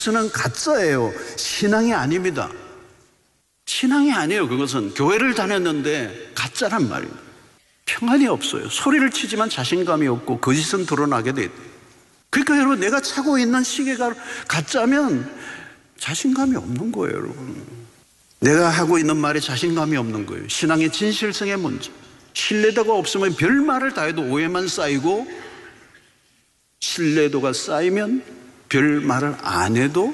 그것은 가짜예요. 신앙이 아닙니다. 신앙이 아니에요. 그것은 교회를 다녔는데 가짜란 말이에요. 평안이 없어요. 소리를 치지만 자신감이 없고 거짓은 드러나게 돼요. 그러니까 여러분, 내가 차고 있는 시계가 가짜면 자신감이 없는 거예요, 여러분. 내가 하고 있는 말에 자신감이 없는 거예요. 신앙의 진실성의 문제. 신뢰도가 없으면 별말을 다 해도 오해만 쌓이고, 신뢰도가 쌓이면 별말을 안 해도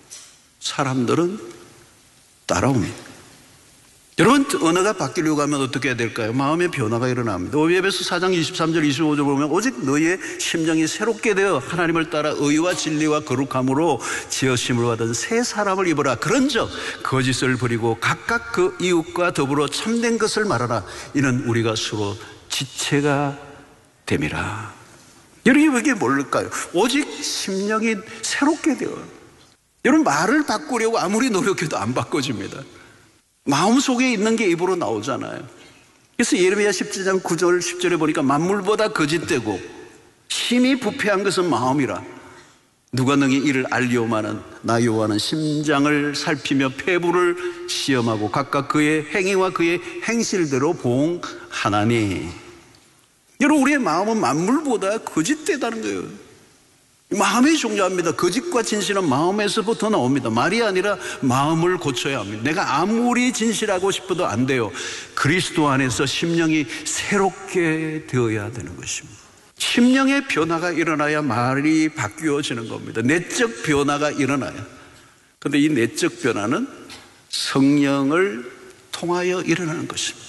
사람들은 따라옵니다. 여러분, 언어가 바뀌려고 하면 어떻게 해야 될까요? 마음의 변화가 일어납니다. 에베소 4장 23절 25절 보면 오직 너희의 심령이 새롭게 되어 하나님을 따라 의와 진리와 거룩함으로 지으심을 받은 새 사람을 입어라. 그런즉 거짓을 버리고 각각 그 이웃과 더불어 참된 것을 말하라. 이는 우리가 서로 지체가 됨이라. 여러분, 이게 뭘까요? 오직 심령이 새롭게 되어. 여러분, 말을 바꾸려고 아무리 노력해도 안 바꿔집니다. 마음속에 있는 게 입으로 나오잖아요. 그래서 예레미야 17장 9절 10절에 보니까 만물보다 거짓되고 심히 부패한 것은 마음이라. 누가 능히 이를 알리오마는 나 여호와는 심장을 살피며 폐부를 시험하고 각각 그의 행위와 그의 행실대로 보응하나니. 여러분, 우리의 마음은 만물보다 거짓되다는 거예요. 마음이 중요합니다. 거짓과 진실은 마음에서부터 나옵니다. 말이 아니라 마음을 고쳐야 합니다. 내가 아무리 진실하고 싶어도 안 돼요. 그리스도 안에서 심령이 새롭게 되어야 되는 것입니다. 심령의 변화가 일어나야 말이 바뀌어지는 겁니다. 내적 변화가 일어나요. 그런데 이 내적 변화는 성령을 통하여 일어나는 것입니다.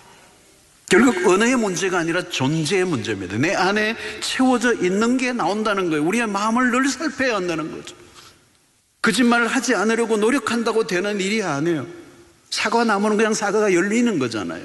결국 언어의 문제가 아니라 존재의 문제입니다. 내 안에 채워져 있는 게 나온다는 거예요. 우리의 마음을 늘 살펴야 한다는 거죠. 거짓말을 하지 않으려고 노력한다고 되는 일이 아니에요. 사과나무는 그냥 사과가 열리는 거잖아요.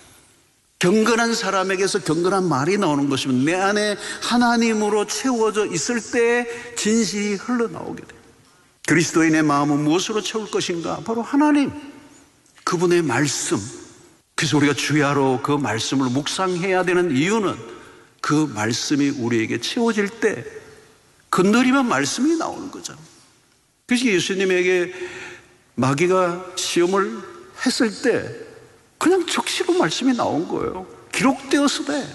경건한 사람에게서 경건한 말이 나오는 것이면 내 안에 하나님으로 채워져 있을 때 진실이 흘러나오게 돼요. 그리스도인의 마음은 무엇으로 채울 것인가? 바로 하나님, 그분의 말씀. 그래서 우리가 주야로 그 말씀을 묵상해야 되는 이유는 그 말씀이 우리에게 채워질 때 건드리면 말씀이 나오는 거잖아요. 그래서 예수님에게 마귀가 시험을 했을 때 그냥 적시로 말씀이 나온 거예요. 기록되었으되.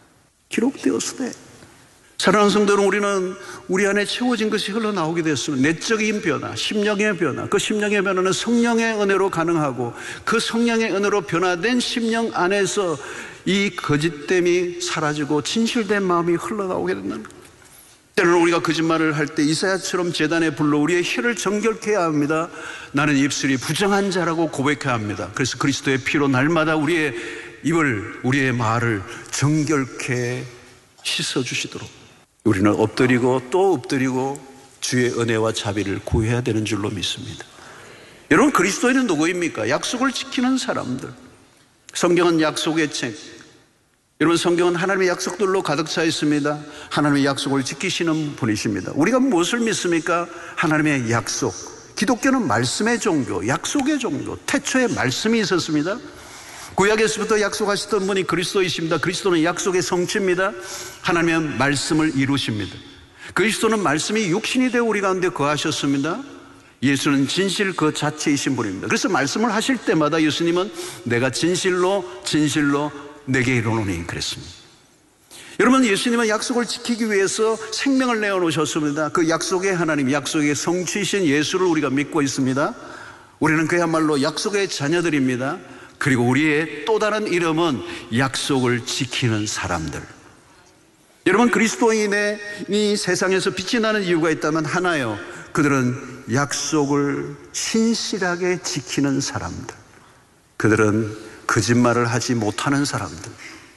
사랑하는 성도 여러분, 우리는 우리 안에 채워진 것이 흘러나오게 됐습니다. 내적인 변화, 심령의 변화. 그 심령의 변화는 성령의 은혜로 가능하고 그 성령의 은혜로 변화된 심령 안에서 이 거짓됨이 사라지고 진실된 마음이 흘러나오게 된다는 거예요. 때로는 우리가 거짓말을 할 때 이사야처럼 제단에 불러 우리의 혀를 정결케 해야 합니다. 나는 입술이 부정한 자라고 고백해야 합니다. 그래서 그리스도의 피로 날마다 우리의 입을, 우리의 말을 정결케 씻어주시도록 우리는 엎드리고 또 엎드리고 주의 은혜와 자비를 구해야 되는 줄로 믿습니다. 여러분, 그리스도인은 누구입니까? 약속을 지키는 사람들. 성경은 약속의 책. 여러분, 성경은 하나님의 약속들로 가득 차 있습니다. 하나님의 약속을 지키시는 분이십니다. 우리가 무엇을 믿습니까? 하나님의 약속. 기독교는 말씀의 종교, 약속의 종교. 태초에 말씀이 있었습니다. 구약에서부터 약속하셨던 분이 그리스도이십니다. 그리스도는 약속의 성취입니다. 하나님의 말씀을 이루십니다. 그리스도는 말씀이 육신이 되어 우리 가운데 거하셨습니다. 예수는 진실 그 자체이신 분입니다. 그래서 말씀을 하실 때마다 예수님은 내가 진실로 내게 이르노니 그랬습니다. 여러분, 예수님은 약속을 지키기 위해서 생명을 내어놓으셨습니다. 그 약속의 하나님, 약속의 성취이신 예수를 우리가 믿고 있습니다. 우리는 그야말로 약속의 자녀들입니다. 그리고 우리의 또 다른 이름은 약속을 지키는 사람들. 여러분, 그리스도인이 세상에서 빛이 나는 이유가 있다면 하나요. 그들은 약속을 신실하게 지키는 사람들. 그들은 거짓말을 하지 못하는 사람들.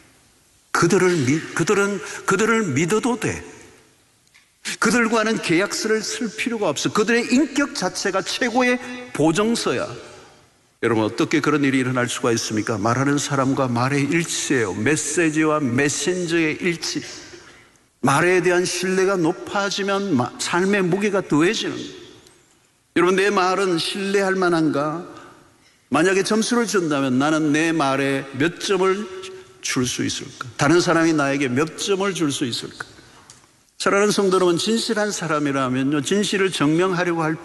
그들을 믿어도 돼. 그들과는 계약서를 쓸 필요가 없어. 그들의 인격 자체가 최고의 보증서야. 여러분, 어떻게 그런 일이 일어날 수가 있습니까? 말하는 사람과 말의 일치예요. 메시지와 메신저의 일치. 말에 대한 신뢰가 높아지면 삶의 무게가 더해지는 거예요. 여러분, 내 말은 신뢰할 만한가? 만약에 점수를 준다면 나는 내 말에 몇 점을 줄 수 있을까? 다른 사람이 나에게 몇 점을 줄 수 있을까? 사랑하는 성도 여러분, 진실한 사람이라면요, 진실을 증명하려고 할